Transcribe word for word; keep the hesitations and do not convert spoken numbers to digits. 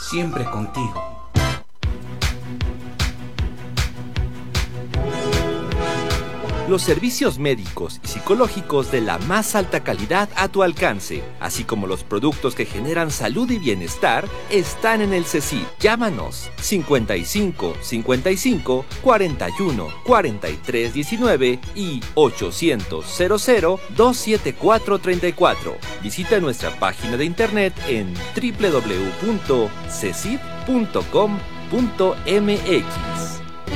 siempre contigo. Los servicios médicos y psicológicos de la más alta calidad a tu alcance, así como los productos que generan salud y bienestar, están en el CECIT. Llámanos cincuenta y cinco, cincuenta y cinco, cuarenta y uno, cuarenta y tres, diecinueve y ochocientos, cero cero, dos siete cuatro, treinta y cuatro. Visita nuestra página de internet en doble u doble u doble u punto cecit punto com punto m x.